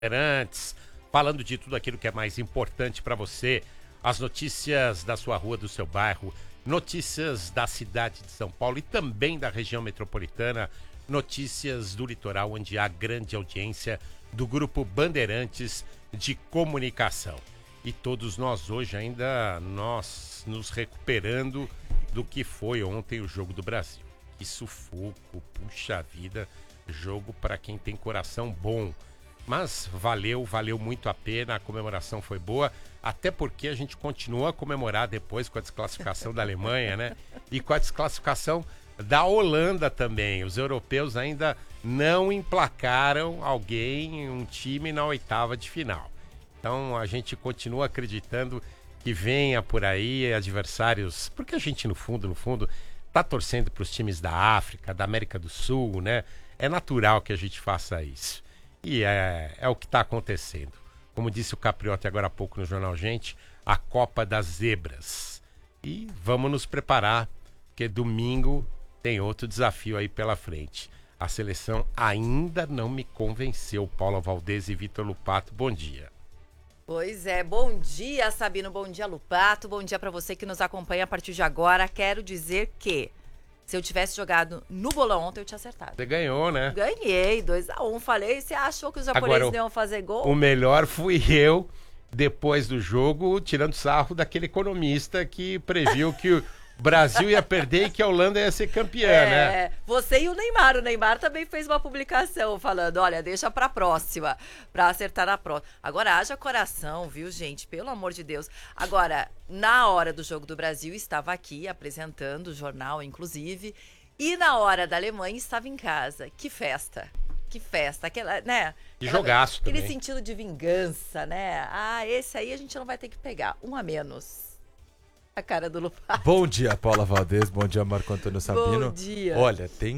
Bandeirantes, falando de tudo aquilo que é mais importante para você, as notícias da sua rua, do seu bairro, notícias da cidade de São Paulo e também da região metropolitana, notícias do litoral, onde há grande audiência do Grupo Bandeirantes de Comunicação. E todos nós hoje ainda nos recuperando do que foi ontem o Jogo do Brasil. Que sufoco, puxa vida, jogo para quem tem coração bom. Mas valeu muito a pena, a comemoração foi boa, até porque a gente continua a comemorar depois com a desclassificação da Alemanha, né? E com a desclassificação da Holanda também. Os europeus ainda não emplacaram alguém, um time na oitava de final. Então a gente continua acreditando que venha por aí adversários, porque a gente no fundo, tá torcendo para os times da África, da América do Sul, né? É natural que a gente faça isso. E é o que está acontecendo. Como disse o Capriotti agora há pouco no Jornal Gente, a Copa das Zebras. E vamos nos preparar, porque domingo tem outro desafio aí pela frente. A seleção ainda não me convenceu. Paula Valdez e Vitor Lupato, bom dia. Pois é, bom dia, Sabino, bom dia, Lupato, bom dia para você que nos acompanha a partir de agora. Quero dizer que se eu tivesse jogado no bolão ontem, eu tinha acertado. Você ganhou, né? Ganhei, 2-1. Falei, você achou que os japoneses não iam fazer gol? O melhor fui eu, depois do jogo, tirando sarro daquele economista que previu que o Brasil ia perder e que a Holanda ia ser campeã, né? Você e o Neymar também fez uma publicação falando, olha, deixa pra próxima, pra acertar na próxima. Agora, haja coração, viu, gente? Pelo amor de Deus. Agora, na hora do Jogo do Brasil, estava aqui apresentando o jornal, inclusive, e na hora da Alemanha estava em casa. Que festa! Que festa, aquela, né? E jogaço aquele também. Sentido de vingança, né? Ah, esse aí a gente não vai ter que pegar, um a menos. A cara do Lupato. Bom dia, Paula Valdez, bom dia, Marco Antônio Sabino. Bom dia. Olha, tem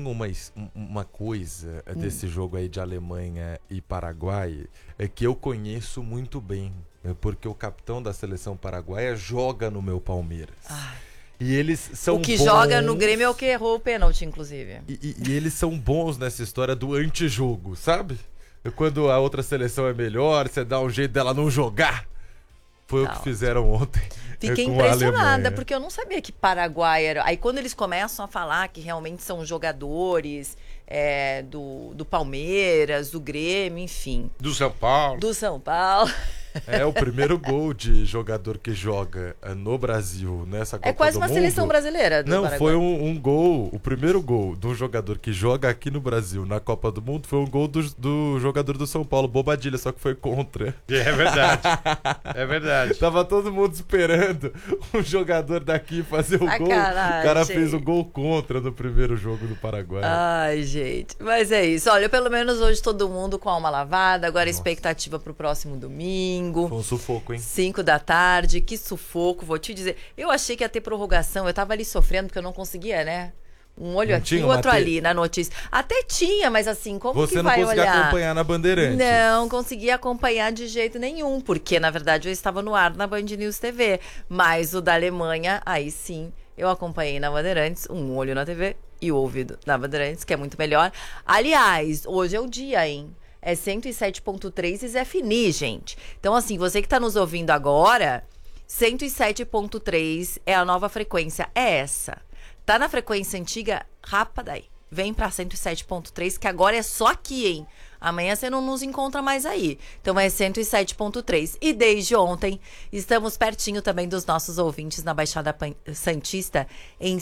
uma coisa desse jogo aí de Alemanha e Paraguai que eu conheço muito bem, porque o capitão da seleção paraguaia joga no meu Palmeiras. Ai. E eles são O que bons... joga no Grêmio é o que errou o pênalti, inclusive. E eles são bons nessa história do antijogo, sabe? Quando a outra seleção é melhor, você dá um jeito dela não jogar. Foi o que fizeram ontem. Fiquei impressionada, porque eu não sabia que Paraguai era... Aí quando eles começam a falar que realmente são jogadores do Palmeiras, do Grêmio, enfim. Do São Paulo. Do São Paulo. É o primeiro gol de jogador que joga no Brasil nessa Copa do Mundo. É quase uma seleção brasileira do Não, Paraguai. foi um gol, o primeiro gol de um jogador que joga aqui no Brasil na Copa do Mundo foi um gol do jogador do São Paulo, Bobadilha, só que foi contra. É verdade. É verdade. Tava todo mundo esperando um jogador daqui fazer o gol. O cara fez o gol contra no primeiro jogo do Paraguai. Ai, gente. Mas é isso. Olha, pelo menos hoje todo mundo com a alma lavada. Agora a expectativa pro próximo domingo. Foi um sufoco, hein? 5 da tarde, que sufoco, vou te dizer. Eu achei que ia ter prorrogação, eu tava ali sofrendo porque eu não conseguia, né? Um olho aqui, o outro ali na notícia. Até tinha, mas assim, como que vai olhar? Você não conseguia acompanhar na Bandeirantes? Não conseguia acompanhar de jeito nenhum, porque na verdade eu estava no ar na Band News TV. Mas o da Alemanha, aí sim, eu acompanhei na Bandeirantes, um olho na TV e o ouvido na Bandeirantes, que é muito melhor. Aliás, hoje é o dia, hein? É 107.3 e Zé Fini, gente. Então, assim, você que tá nos ouvindo agora, 107.3 é a nova frequência. É essa. Tá na frequência antiga? Rapa daí. Vem pra 107.3, que agora é só aqui, hein? Amanhã você não nos encontra mais aí. Então é 107.3. E desde ontem, estamos pertinho também dos nossos ouvintes na Baixada Santista em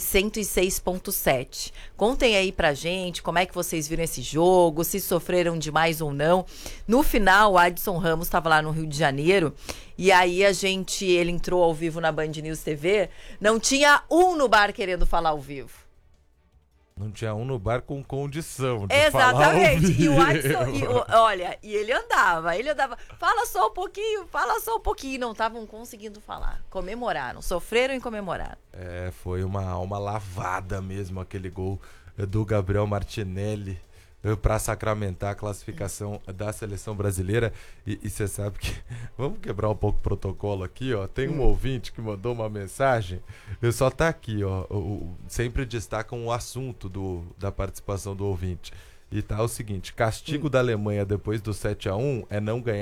106.7. Contem aí pra gente como é que vocês viram esse jogo, se sofreram demais ou não. No final, o Adson Ramos estava lá no Rio de Janeiro e aí ele entrou ao vivo na Band News TV. Não tinha um no bar querendo falar ao vivo. Não tinha um no bar com condição de Exatamente. falar ao vivo. E o Adson, olha, e ele andava, fala só um pouquinho, não estavam conseguindo falar. Comemoraram, sofreram e comemoraram. Foi uma alma lavada mesmo, aquele gol do Gabriel Martinelli para sacramentar a classificação da seleção brasileira. E você sabe que... Vamos quebrar um pouco o protocolo aqui, ó. Tem um ouvinte que mandou uma mensagem. Só tá aqui, ó. Sempre destacam o assunto da participação do ouvinte. E tá o seguinte, castigo da Alemanha depois do 7-1 é não ganhar